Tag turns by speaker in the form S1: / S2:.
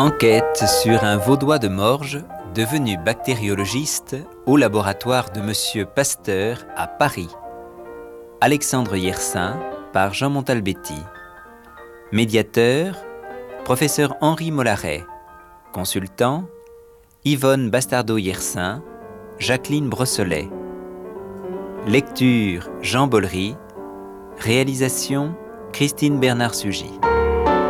S1: Enquête sur un Vaudois de Morges devenu bactériologiste au laboratoire de Monsieur Pasteur à Paris. Alexandre Yersin par Jean Montalbetti. Médiateur, professeur Henri Mollaret. Consultant, Yvonne Bastardeau-Yersin, Jacqueline Brosselet. Lecture, Jean Bollery. Réalisation, Christine Bernard-Sugy.